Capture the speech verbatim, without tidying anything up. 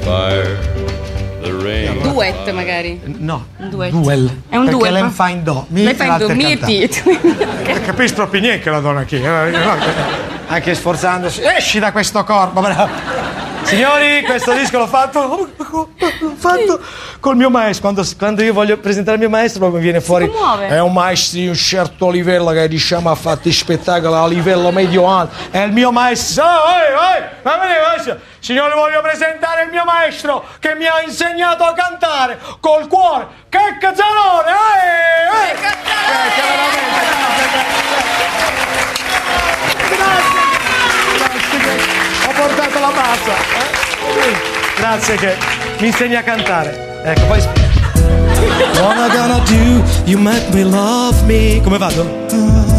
Duet magari. No, duet. Duel. È un perché duet. lei fa in do. Mi lei fa in do, mi e ti. Capisci proprio niente la donna qui. Anche sforzandosi. Esci da questo corpo, bravo. Signori, questo disco l'ho fatto, l'ho fatto col mio maestro. Quando, quando io voglio presentare il mio maestro, proprio mi viene fuori. Si commuove. È un maestro di un certo livello che diciamo ha fatto spettacoli a livello medio alto. È il mio maestro. Oh, oh, oh, signori, voglio presentare il mio maestro che mi ha insegnato a cantare col cuore. Che cazzarone! Eh, eh. Che Grazie. Grazie. Ho portato la mazza. Eh? Grazie che mi insegni a cantare. Ecco, poi spiego. What am I gonna do? You make me love me. Come vado?